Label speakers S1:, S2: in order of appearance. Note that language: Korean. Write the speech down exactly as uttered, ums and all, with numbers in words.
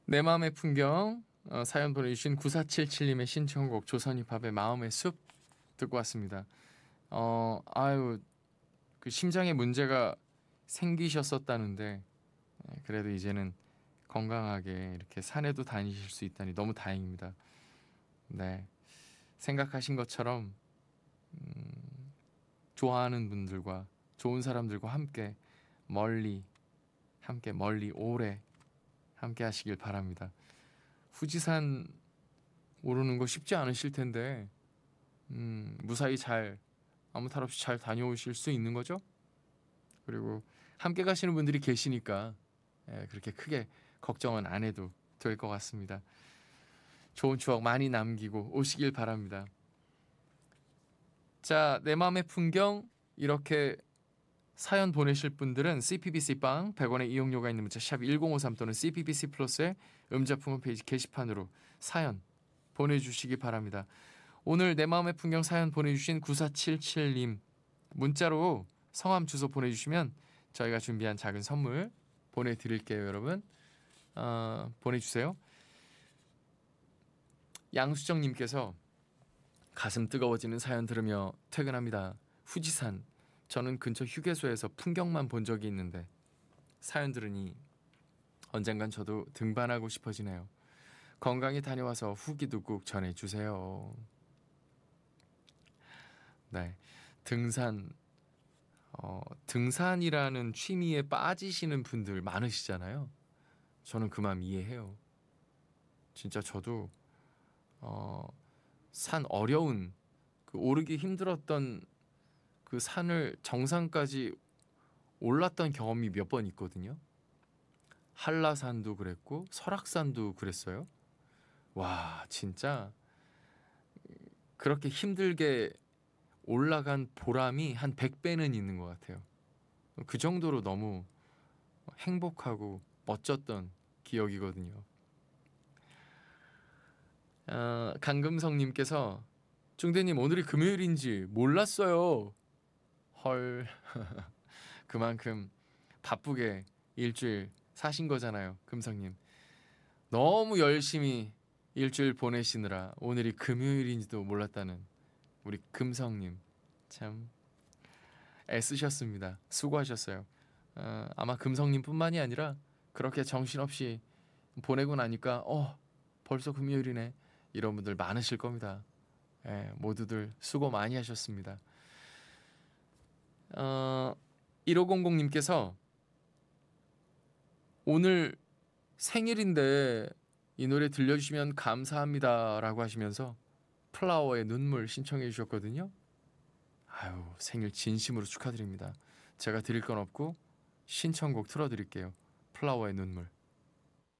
S1: 내 마음의 풍경 어, 사연 보내주신 구사칠칠님의 신청곡 조선힙합의 마음의 숲 듣고 왔습니다. 어 아유 그 심장에 문제가 생기셨었다는데 예, 그래도 이제는 건강하게 이렇게 산에도 다니실 수 있다니 너무 다행입니다. 네, 생각하신 것처럼 좋아하는 분들과 좋은 사람들과 함께 멀리 함께 멀리 오래 함께 하시길 바랍니다. 후지산 오르는 거 쉽지 않으실 텐데 음, 무사히 잘 아무 탈 없이 잘 다녀오실 수 있는 거죠? 그리고 함께 가시는 분들이 계시니까 예, 그렇게 크게 걱정은 안 해도 될 것 같습니다. 좋은 추억 많이 남기고 오시길 바랍니다. 자, 내 마음의 풍경 이렇게 사연 보내실 분들은 씨피비씨빵 백 원의 이용료가 있는 문자 샵 일공오삼 또는 씨피비씨 플러스의 음자품 홈페이지 게시판으로 사연 보내주시기 바랍니다. 오늘 내 마음의 풍경 사연 보내주신 구사칠칠님 문자로 성함 주소 보내주시면 저희가 준비한 작은 선물 보내드릴게요. 여러분 어, 보내주세요. 양수정님께서 가슴 뜨거워지는 사연 들으며 퇴근합니다. 후지산 저는 근처 휴게소에서 풍경만 본 적이 있는데 사연 들으니 언젠간 저도 등반하고 싶어지네요. 건강히 다녀와서 후기도 꼭 전해주세요. 네, 등산 어, 등산이라는 취미에 빠지시는 분들 많으시잖아요. 저는 그 마음 이해해요. 진짜 저도 어, 산 어려운 그 오르기 힘들었던 그 산을 정상까지 올랐던 경험이 몇 번 있거든요. 한라산도 그랬고 설악산도 그랬어요. 와, 진짜 그렇게 힘들게 올라간 보람이 한 백 배는 있는 것 같아요. 그 정도로 너무 행복하고 멋졌던 기억이거든요. 어, 강금성님께서 중대님 오늘이 금요일인지 몰랐어요. 헐. 그만큼 바쁘게 일주일 사신 거잖아요, 금성님. 너무 열심히 일주일 보내시느라 오늘이 금요일인지도 몰랐다는 우리 금성님 참 애쓰셨습니다. 수고하셨어요. 어, 아마 금성님뿐만이 아니라 그렇게 정신없이 보내고 나니까 어 벌써 금요일이네 이런 분들 많으실 겁니다. 예, 모두들 수고 많이 하셨습니다. 어, 일오공공님께서 오늘 생일인데 이 노래 들려주시면 감사합니다 라고 하시면서 플라워의 눈물 신청해 주셨거든요. 아유, 생일 진심으로 축하드립니다. 제가 드릴 건 없고 신청곡 틀어드릴게요. 플라워의 눈물.